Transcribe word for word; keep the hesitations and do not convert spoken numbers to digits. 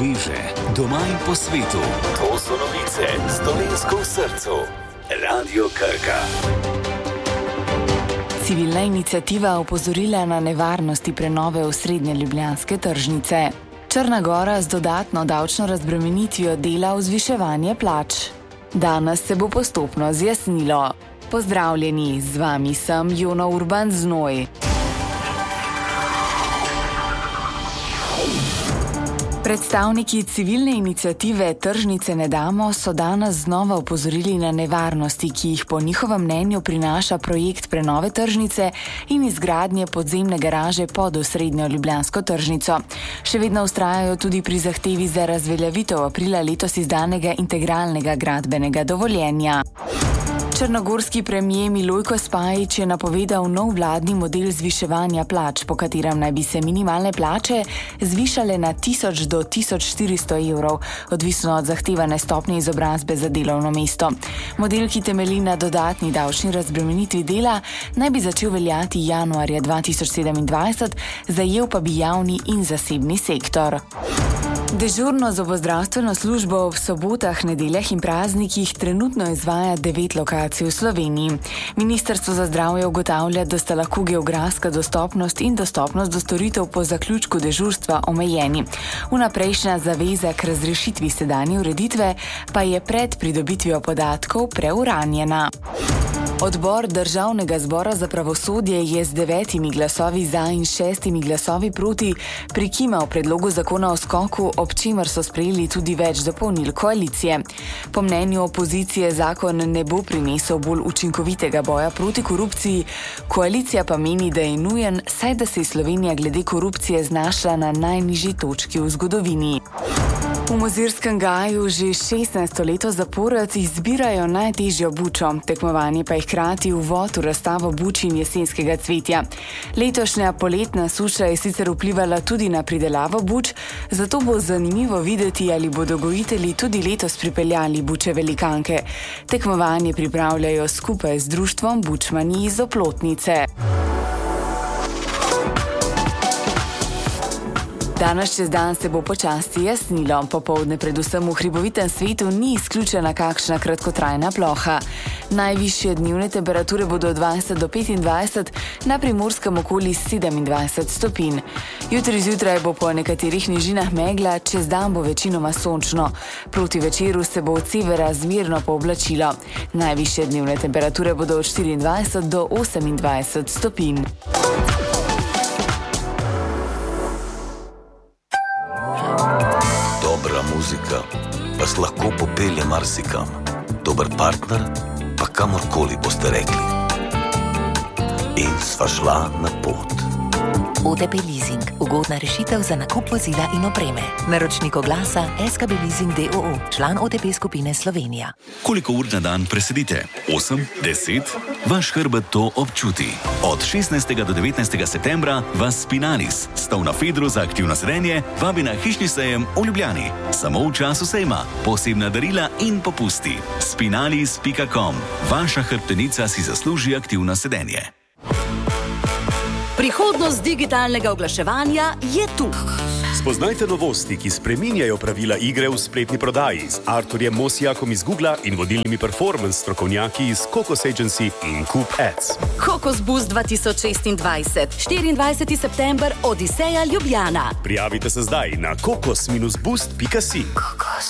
sveže, doma in po svetu. To so novice s Dolenjsko v srcu. Radio Krka. Civilna iniciativa opozorila na nevarnosti prenove osrednje ljubljanske tržnice. Črna Gora z dodatno davčno razbremenitvijo dela v zviševanje plač. Danes se bo postopno zjasnilo. Pozdravljeni, z vami sem Jona Urban Znoj. Predstavniki civilne iniciative Tržnice ne damo so danes znova opozorili na nevarnosti, ki jih po njihovem mnenju prinaša projekt prenove tržnice in izgradnje podzemne garaže pod osrednjo ljubljansko tržnico. Še vedno vztrajajo tudi pri zahtevi za razveljavitev aprila letos izdanega integralnega gradbenega dovoljenja. Črnogorski premier Milojko Spajić je napovedal nov vladni model zviševanja plač, po katerem naj bi se minimalne plače zvišale na tisoč do tisoč štiristo evrov, odvisno od zahtevane stopnje izobrazbe za delovno mesto. Model, ki temelji na dodatni davčni razbremenitvi dela, naj bi začel veljati januarja dva tisoč sedemindvajset, zajel pa bi javni in zasebni sektor. Dežurno zobozdravstveno službo ob sobotah, nedeljah in praznikih trenutno izvaja devet lokacij v Sloveniji. Ministrstvo za zdravje ugotavlja, da sta lahko geografska dostopnost in dostopnost do storitev po zaključku dežurstva omejeni. Vnaprejšnja zaveza k razrešitvi sedanje ureditve pa je pred pridobitvijo podatkov preuranjena. Odbor Državnega zbora za pravosodje je z devetimi glasovi za in šestimi glasovi proti prikimal predlogu zakona o skoku, ob čemer so sprejeli tudi več dopolnil koalicije. Po mnenju opozicije zakon ne bo prinesel bolj učinkovitega boja proti korupciji, koalicija pa meni, da je nujen, saj da se je Slovenija glede korupcije znašla na najnižji točki v zgodovini. V Mozirskem gaju že šestnajsto leto zapored izbirajo najtežjo bučo, tekmovanje pa je hkrati uvod v razstavo buč in jesenskega cvetja. Letošnja poletna suša je sicer vplivala tudi na pridelavo buč, zato bo zanimivo videti, ali bodo gojitelji tudi letos pripeljali buče velikanke. Tekmovanje pripravljajo skupaj z društvom Bučmani iz Oplotnice. Danes čez dan se bo počasi jasnilo. Popoldne predvsem v hribovitem svetu ni izključena kakšna kratkotrajna ploha. Najvišje dnevne temperature bodo od dvajset do petindvajset, na Primorskem okoli sedemindvajset stopinj. Jutri zjutraj bo po nekaterih nižinah megla, čez dan bo večinoma sončno. Proti večeru se bo od severa zmerno pooblačilo. Najvišje dnevne temperature bodo od štiriindvajset do osemindvajset stopinj. Dobra muzika vas lahko popelje marsikam. Dober partner pa kamorkoli boste rekli. In sva šla na pot. O T P Leasing. Ugodna rešitev za nakup vozila in opreme. Naročnik oglasa S K B Leasing d o o. Član O T P skupine Slovenija. Koliko ur na dan presedite? osem, deset? Vaš hrbet to občuti. Od šestnajstega do devetnajstega septembra vas Spinalis, stov na Fedru za aktivno sedenje, vabi na hišni sejem v Ljubljani. Samo v času sejma. Posebna darila in popusti. spinalis pika com. Vaša hrbtenica si zasluži aktivno sedenje. Prihodnost digitalnega oglaševanja je tu. Spoznajte novosti, ki spreminjajo pravila igre v spletni prodaji z Arturjem Mosijakom iz Googla in vodilnimi performance strokovnjaki iz Kokos Agency in Coop Ads. Kokos Boost dva tisoč šestindvajset, štiriindvajseti september, Odiseja Ljubljana. Prijavite se zdaj na kokos boost pika si. Kokos.